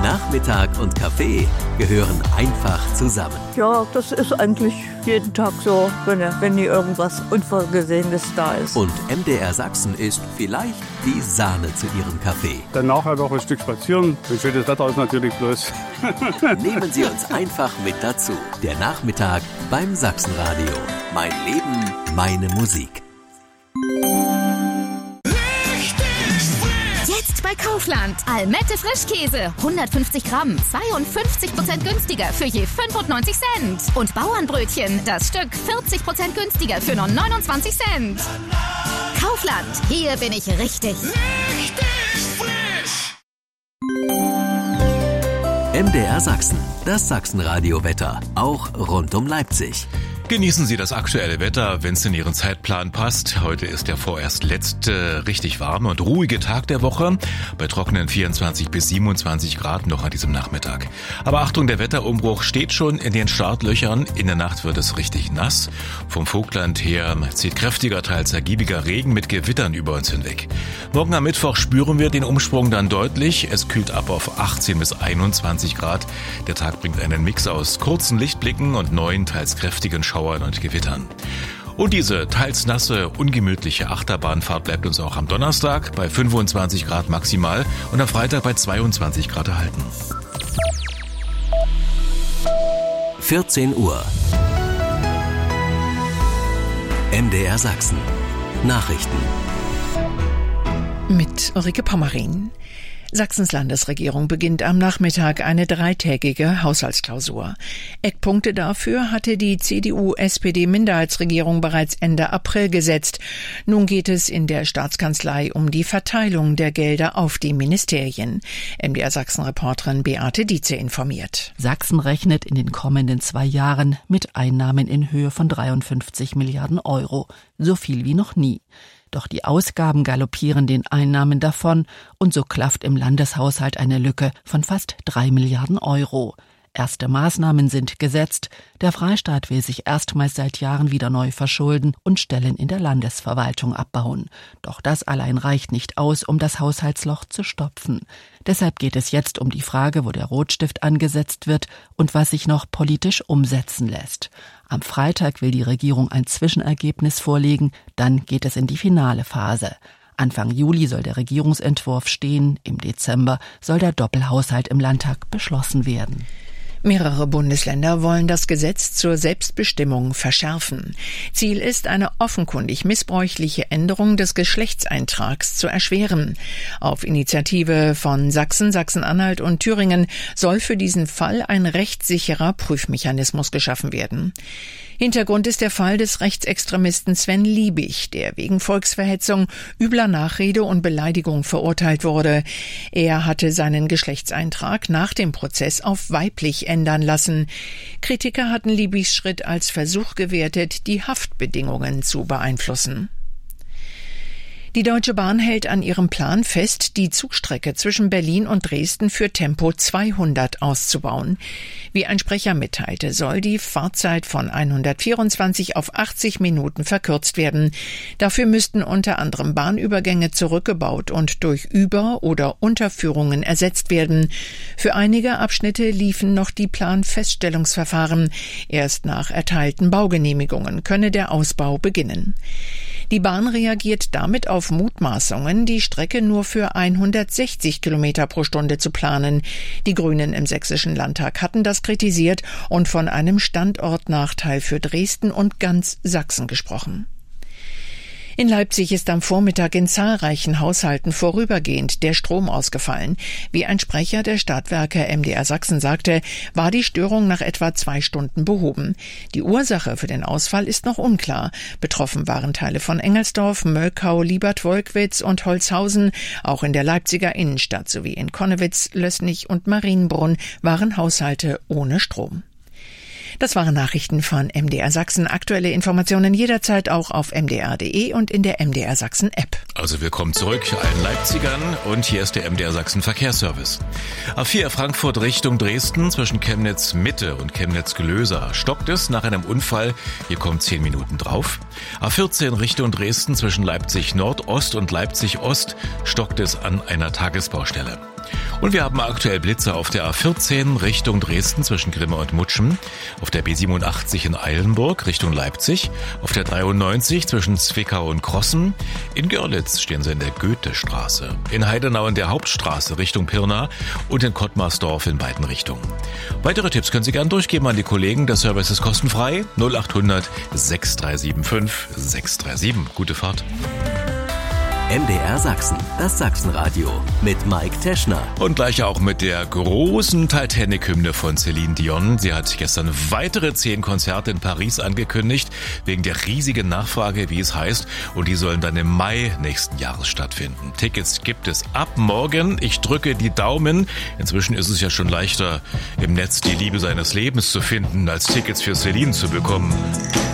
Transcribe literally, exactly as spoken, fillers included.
Nachmittag und Kaffee gehören einfach zusammen. Ja, das ist eigentlich jeden Tag so, wenn, wenn nie irgendwas Unvorgesehenes da ist. Und M D R Sachsen ist vielleicht die Sahne zu Ihrem Kaffee. Dann nachher noch ein Stück spazieren. Ein schönes Wetter ist natürlich bloß. Nehmen Sie uns einfach mit dazu. Der Nachmittag beim Sachsenradio. Mein Leben, meine Musik. Jetzt bei Kaufland. Almette Frischkäse. hundertfünfzig Gramm. zweiundfünfzig Prozent günstiger für je fünfundneunzig Cent. Und Bauernbrötchen. Das Stück vierzig Prozent günstiger für nur neunundzwanzig Cent. Kaufland. Hier bin ich richtig. Richtig frisch. M D R Sachsen. Das Sachsenradio-Wetter. Auch rund um Leipzig. Genießen Sie das aktuelle Wetter, wenn es in Ihren Zeitplan passt. Heute ist der vorerst letzte richtig warme und ruhige Tag der Woche. Bei trockenen vierundzwanzig bis siebenundzwanzig Grad noch an diesem Nachmittag. Aber Achtung, der Wetterumbruch steht schon in den Startlöchern. In der Nacht wird es richtig nass. Vom Vogtland her zieht kräftiger, teils ergiebiger Regen mit Gewittern über uns hinweg. Morgen am Mittwoch spüren wir den Umschwung dann deutlich. Es kühlt ab auf achtzehn bis einundzwanzig Grad. Der Tag bringt einen Mix aus kurzen Lichtblicken und neuen, teils kräftigen Schauern und Gewittern. Und diese teils nasse, ungemütliche Achterbahnfahrt bleibt uns auch am Donnerstag bei fünfundzwanzig Grad maximal und am Freitag bei zweiundzwanzig Grad erhalten. vierzehn Uhr. M D R Sachsen. Nachrichten. Mit Ulrike Pommerin. Sachsens Landesregierung beginnt am Nachmittag eine dreitägige Haushaltsklausur. Eckpunkte dafür hatte die C D U S P D-Minderheitsregierung bereits Ende April gesetzt. Nun geht es in der Staatskanzlei um die Verteilung der Gelder auf die Ministerien. M D R Sachsen-Reporterin Beate Dietze informiert. Sachsen rechnet in den kommenden zwei Jahren mit Einnahmen in Höhe von dreiundfünfzig Milliarden Euro. So viel wie noch nie. Doch die Ausgaben galoppieren den Einnahmen davon und so klafft im Landeshaushalt eine Lücke von fast drei Milliarden Euro. Erste Maßnahmen sind gesetzt. Der Freistaat will sich erstmals seit Jahren wieder neu verschulden und Stellen in der Landesverwaltung abbauen. Doch das allein reicht nicht aus, um das Haushaltsloch zu stopfen. Deshalb geht es jetzt um die Frage, wo der Rotstift angesetzt wird und was sich noch politisch umsetzen lässt. Am Freitag will die Regierung ein Zwischenergebnis vorlegen, dann geht es in die finale Phase. Anfang Juli soll der Regierungsentwurf stehen, im Dezember soll der Doppelhaushalt im Landtag beschlossen werden. Mehrere Bundesländer wollen das Gesetz zur Selbstbestimmung verschärfen. Ziel ist, eine offenkundig missbräuchliche Änderung des Geschlechtseintrags zu erschweren. Auf Initiative von Sachsen, Sachsen-Anhalt und Thüringen soll für diesen Fall ein rechtssicherer Prüfmechanismus geschaffen werden. Hintergrund ist der Fall des Rechtsextremisten Sven Liebig, der wegen Volksverhetzung, übler Nachrede und Beleidigung verurteilt wurde. Er hatte seinen Geschlechtseintrag nach dem Prozess auf weiblich ändern lassen. Kritiker hatten Liebigs Schritt als Versuch gewertet, die Haftbedingungen zu beeinflussen. Die Deutsche Bahn hält an ihrem Plan fest, die Zugstrecke zwischen Berlin und Dresden für Tempo zweihundert auszubauen. Wie ein Sprecher mitteilte, soll die Fahrzeit von hundertvierundzwanzig auf achtzig Minuten verkürzt werden. Dafür müssten unter anderem Bahnübergänge zurückgebaut und durch Über- oder Unterführungen ersetzt werden. Für einige Abschnitte liefen noch die Planfeststellungsverfahren. Erst nach erteilten Baugenehmigungen könne der Ausbau beginnen. Die Bahn reagiert damit auf Mutmaßungen, die Strecke nur für hundertsechzig Kilometer pro Stunde zu planen. Die Grünen im Sächsischen Landtag hatten das kritisiert und von einem Standortnachteil für Dresden und ganz Sachsen gesprochen. In Leipzig ist am Vormittag in zahlreichen Haushalten vorübergehend der Strom ausgefallen. Wie ein Sprecher der Stadtwerke M D R Sachsen sagte, war die Störung nach etwa zwei Stunden behoben. Die Ursache für den Ausfall ist noch unklar. Betroffen waren Teile von Engelsdorf, Möllkau, Liebert-Wolkwitz und Holzhausen. Auch in der Leipziger Innenstadt sowie in Konnewitz, Lößnich und Marienbrunn waren Haushalte ohne Strom. Das waren Nachrichten von M D R Sachsen. Aktuelle Informationen jederzeit auch auf m d r punkt d e und in der M D R Sachsen App. Also willkommen zurück allen Leipzigern und hier ist der M D R Sachsen Verkehrsservice. A vier Frankfurt Richtung Dresden zwischen Chemnitz Mitte und Chemnitz Gelösa stockt es nach einem Unfall. Hier kommen zehn Minuten drauf. A vierzehn Richtung Dresden zwischen Leipzig Nordost und Leipzig Ost stockt es an einer Tagesbaustelle. Und wir haben aktuell Blitze auf der A vierzehn Richtung Dresden zwischen Grimme und Mutschen, auf der B siebenundachtzig in Eilenburg Richtung Leipzig, auf der dreiundneunzig zwischen Zwickau und Krossen, in Görlitz stehen sie in der Goethestraße, in Heidenau in der Hauptstraße Richtung Pirna und in Kottmarsdorf in beiden Richtungen. Weitere Tipps können Sie gerne durchgeben an die Kollegen. Der Service ist kostenfrei. null acht hundert sechs drei sieben fünf sechs drei sieben. Gute Fahrt. M D R Sachsen, das Sachsenradio mit Mike Teschner. Und gleich auch mit der großen Titanic-Hymne von Celine Dion. Sie hat gestern weitere zehn Konzerte in Paris angekündigt, wegen der riesigen Nachfrage, wie es heißt. Und die sollen dann im Mai nächsten Jahres stattfinden. Tickets gibt es ab morgen. Ich drücke die Daumen. Inzwischen ist es ja schon leichter, im Netz die Liebe seines Lebens zu finden, als Tickets für Celine zu bekommen.